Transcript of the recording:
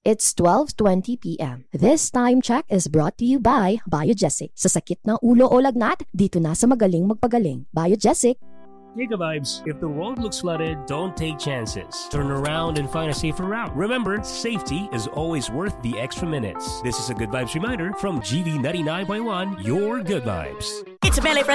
It's 12:20 p.m. This time check is brought to you by Biogesic. Sa sakit ng ulo o lagnat, dito na sa Magaling Magpagaling. Biogesic. Giga Vibes, if the road looks flooded, don't take chances. Turn around and find a safer route. Remember, safety is always worth the extra minutes. This is a Good Vibes reminder from GV 99.1, your Good Vibes. It's a Melee